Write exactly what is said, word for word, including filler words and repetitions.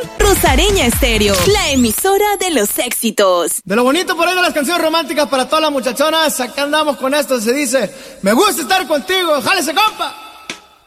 Rosareña Estéreo, la emisora de los éxitos. De lo bonito por ahí de las canciones románticas para todas las muchachonas, acá andamos con esto, se dice, me gusta estar contigo, jálese compa.